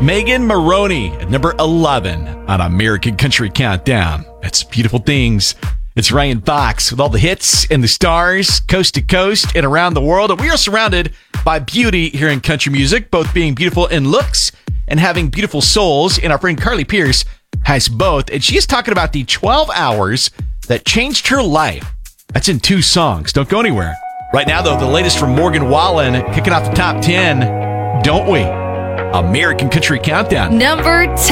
Megan Moroney at number 11 on American Country Countdown. That's Beautiful Things. It's Ryan Fox with all the hits and the stars, coast to coast and around the world. And we are surrounded by beauty here in country music, both being beautiful in looks and having beautiful souls. And our friend Carly Pierce has both. And she is talking about the 12 hours that changed her life. That's in 2 songs. Don't go anywhere. Right now, though, the latest from Morgan Wallen, kicking off the top 10, Don't We? American Country Countdown. Number 10.